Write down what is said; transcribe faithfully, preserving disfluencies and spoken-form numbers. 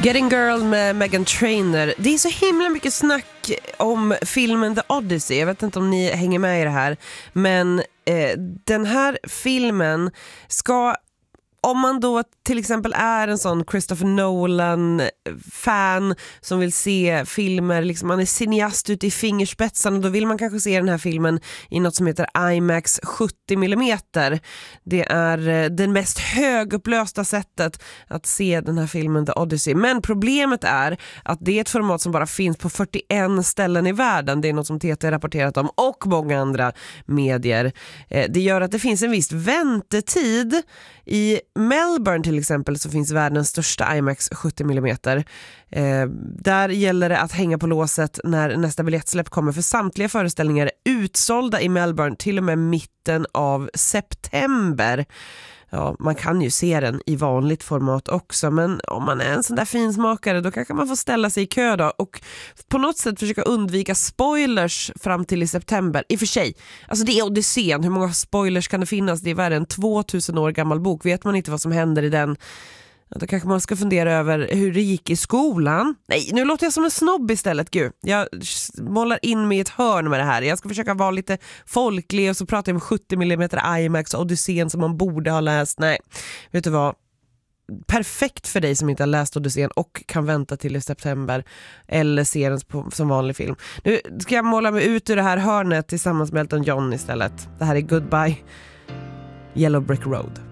Getting Girl med Meghan Trainor. Det är så himla mycket snack om filmen The Odyssey. Jag vet inte om ni hänger med i det här. Men eh, den här filmen ska... Om man då till exempel är en sån Christopher Nolan-fan som vill se filmer, liksom man är cineast ute i fingerspetsarna, då vill man kanske se den här filmen i något som heter IMAX sjuttio millimeter. Det är det mest högupplösta sättet att se den här filmen The Odyssey. Men problemet är att det är ett format som bara finns på fyrtioen ställen i världen. Det är något som T T rapporterat om och många andra medier. Det gör att det finns en viss väntetid. I Melbourne till exempel så finns världens största IMAX sjuttio millimeter. Eh, där gäller det att hänga på låset när nästa biljettsläpp kommer, för samtliga föreställningar är utsålda i Melbourne till och med mitten av september. Ja, man kan ju se den i vanligt format också, men om man är en sån där finsmakare då kanske man får ställa sig i kö då och på något sätt försöka undvika spoilers fram till i september. I och för sig, alltså det är Odysseen, hur många spoilers kan det finnas? Det är värre än tvåtusen år gammal bok. Vet man inte vad som händer i den, då kanske man ska fundera över hur det gick i skolan. Nej, nu låter jag som en snobb istället. Gud, jag målar in mig i ett hörn med det här. Jag ska försöka vara lite folklig och så pratar jag om sjuttio millimeter IMAX och Odysseen som man borde ha läst. Nej, vet du vad? Perfekt för dig som inte har läst Odysseen och kan vänta till i september eller se den på, som vanlig film. Nu ska jag måla mig ut ur det här hörnet tillsammans med Elton John istället. Det här är Goodbye Yellow Brick Road.